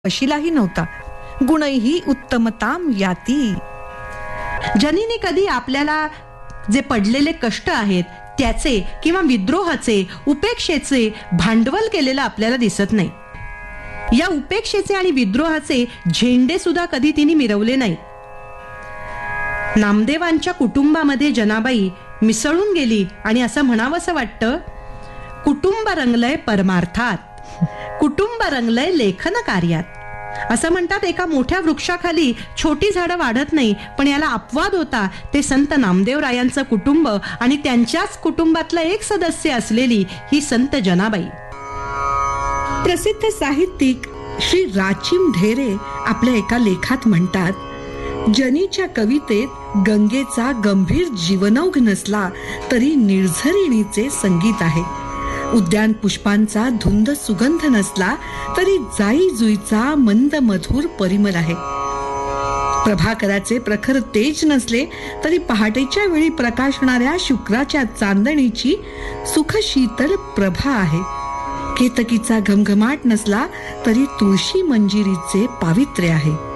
वशिलाही नव्हता. गुणैही उत्तमताम याती. जनीने कधी आपल्याला जे पडलेले कष्ट आहेत त्याचे किंवा विद्रोहाचे, उपेक्षेचे भांडवल केलेलं आपल्याला दिसत नाही. या उपेक्षेचे आणि विद्रोहाचे झेंडे सुद्धा कधी तिने मिरवले नाही. नामदेवांच्या कुटुंबामध्ये जनाबाई मिसळून गेली आणि असं म्हणावंसं वाटतं, कुटुंब रंगलय परमार्थात, कुटुंब रंगलय लेखन कार्यात. असं म्हणतात, एका मोठ्या वृक्षाखाली छोटी झाडं वाढत नाही, पण याला अपवाद होता. ते संत नामदेवरायांचं कुटुंब आणि त्यांच्याच कुटुंबातलं एक सदस्य असलेली ही संत जनाबाई. प्रसिद्ध साहित्यिक श्री राचिम ढेरे आपल्या एका लेखात म्हणतात, जनीच्या कवितेत गंगेचा गंभीर जीवनौघ नसला तरी निर्झरिणीचे संगीत आहे. उद्यान पुष्पांचा धुंद सुगंध नसला तरी जाई जुईचा मंद मधुर परिमल आहे. प्रभाकराचे प्रखर तेज नसले तरी पहाटेच्या वेळी प्रकाशणाऱ्या शुक्राच्या चांदणीची सुखशीतल प्रभा आहे. केतकीचा घमघमाट नसला तरी तुळशी मंजिरीचे पावित्र्य आहे.